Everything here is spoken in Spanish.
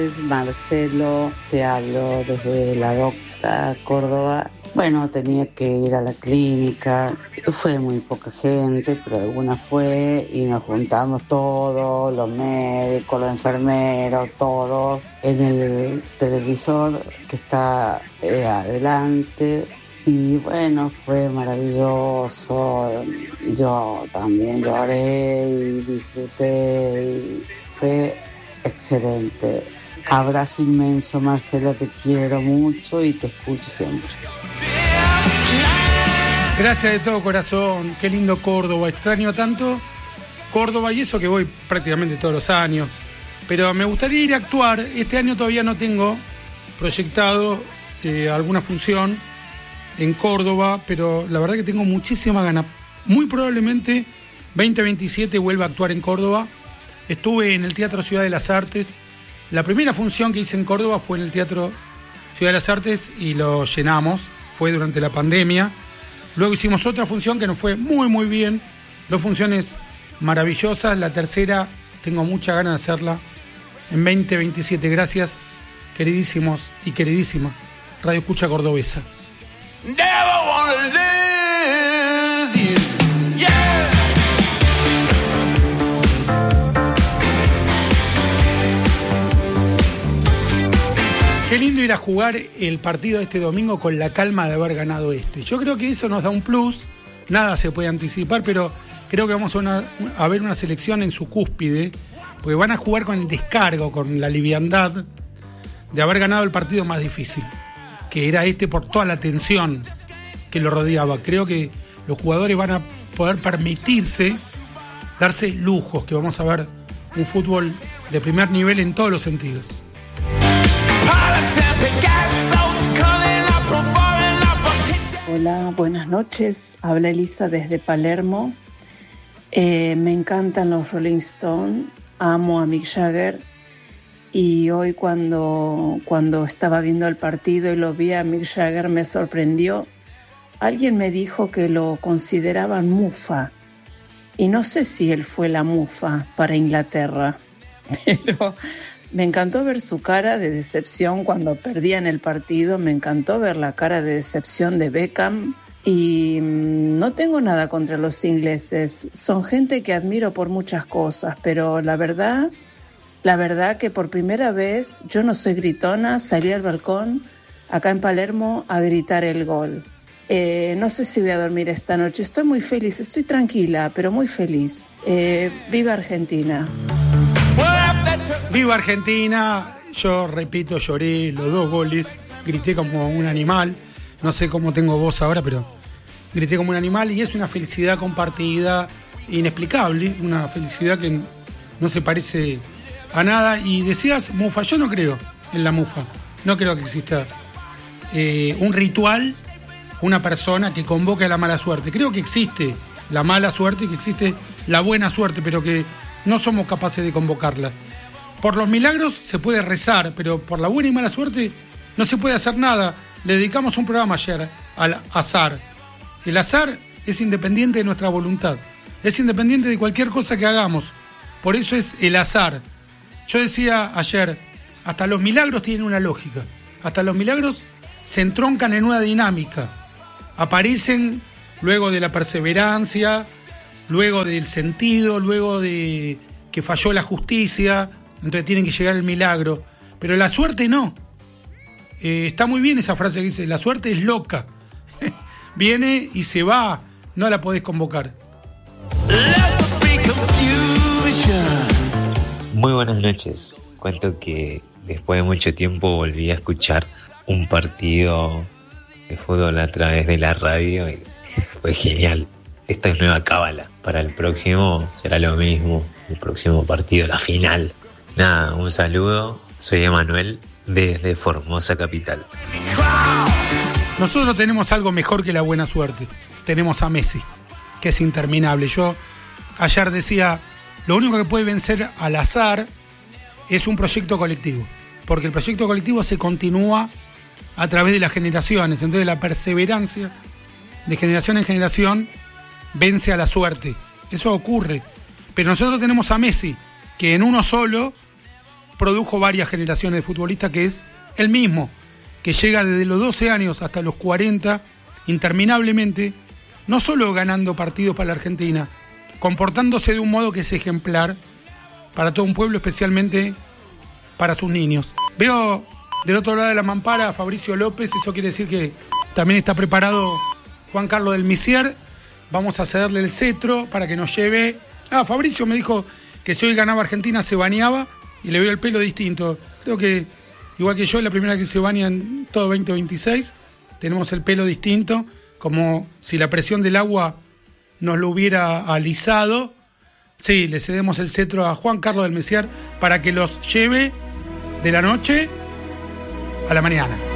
Marcelo, te hablo desde La Docta, Córdoba. Bueno, tenía que ir a la clínica, fue muy poca gente, pero alguna fue y nos juntamos todos, los médicos, los enfermeros, todos, en el televisor que está adelante. Y bueno, fue maravilloso, yo también lloré y disfruté, y fue excelente. Abrazo inmenso, Marcelo, te quiero mucho y te escucho siempre. Gracias de todo corazón, qué lindo Córdoba, extraño tanto Córdoba y eso que voy prácticamente todos los años, pero me gustaría ir a actuar. Este año todavía no tengo proyectado alguna función en Córdoba, pero la verdad que tengo muchísimas ganas. Muy probablemente 2027 vuelva a actuar en Córdoba. Estuve en el Teatro Ciudad de las Artes, la primera función que hice en Córdoba fue en el Teatro Ciudad de las Artes y lo llenamos, fue durante la pandemia. Luego hicimos otra función que nos fue muy muy bien, 2 funciones maravillosas, la tercera tengo mucha ganas de hacerla en 2027. Gracias, queridísimos y queridísima Radio Escucha Cordobesa. Qué lindo ir a jugar el partido de este domingo con la calma de haber ganado este. Yo creo que eso nos da un plus, nada se puede anticipar, pero creo que vamos a ver una selección en su cúspide, porque van a jugar con el descargo, con la liviandad de haber ganado el partido más difícil, que era este por toda la tensión que lo rodeaba. Creo que los jugadores van a poder permitirse darse lujos, que vamos a ver un fútbol de primer nivel en todos los sentidos. Hola, buenas noches. Habla Elisa desde Palermo. Me encantan los Rolling Stones. Amo a Mick Jagger. Y hoy cuando estaba viendo el partido y lo vi a Mick Jagger me sorprendió. Alguien me dijo que lo consideraban mufa. Y no sé si él fue la mufa para Inglaterra. Pero me encantó ver su cara de decepción cuando perdían el partido, me encantó ver la cara de decepción de Beckham y no tengo nada contra los ingleses, son gente que admiro por muchas cosas, pero la verdad que por primera vez, yo no soy gritona, salí al balcón acá en Palermo a gritar el gol. No sé si voy a dormir esta noche, estoy muy feliz, estoy tranquila, pero muy feliz. ¡Viva Argentina! ¡Viva Argentina! Yo repito, lloré los 2 goles, grité como un animal, no sé cómo tengo voz ahora, pero grité como un animal y es una felicidad compartida, inexplicable, una felicidad que no se parece a nada. Y decías mufa, yo no creo en la mufa, no creo que exista un ritual, una persona que convoque a la mala suerte. Creo que existe la mala suerte y que existe la buena suerte, pero que no somos capaces de convocarla. Por los milagros se puede rezar, pero por la buena y mala suerte no se puede hacer nada. Le dedicamos un programa ayer al azar. El azar es independiente de nuestra voluntad, es independiente de cualquier cosa que hagamos. Por eso es el azar. Yo decía ayer, hasta los milagros tienen una lógica. Hasta los milagros se entroncan en una dinámica. Aparecen luego de la perseverancia, luego del sentido, luego de que falló la justicia, entonces tienen que llegar el milagro. Pero la suerte no. Está muy bien esa frase que dice, la suerte es loca. Viene y se va, no la podés convocar. Muy buenas noches. Cuento que después de mucho tiempo volví a escuchar un partido de fútbol a través de la radio y fue genial. Esta es nueva cábala. Para el próximo será lo mismo. El próximo partido, la final. Nada, un saludo. Soy Emanuel desde Formosa Capital. Nosotros tenemos algo mejor que la buena suerte. Tenemos a Messi, que es interminable. Yo ayer decía, lo único que puede vencer al azar es un proyecto colectivo. Porque el proyecto colectivo se continúa a través de las generaciones. Entonces la perseverancia de generación en generación vence a la suerte. Eso ocurre. Pero nosotros tenemos a Messi, que en uno solo produjo varias generaciones de futbolistas, que es el mismo, que llega desde los 12 años hasta los 40, interminablemente, no solo ganando partidos para la Argentina, comportándose de un modo que es ejemplar para todo un pueblo, especialmente para sus niños. Veo del otro lado de la mampara a Fabricio López, eso quiere decir que también está preparado Juan Carlos del Misier. Vamos a cederle el cetro para que nos lleve... Fabricio me dijo que si hoy ganaba Argentina se bañaba y le veo el pelo distinto. Creo que, igual que yo, es la primera que se baña en todo 2026. Tenemos el pelo distinto, como si la presión del agua nos lo hubiera alisado. Sí, le cedemos el cetro a Juan Carlos del Misier para que los lleve de la noche a la mañana.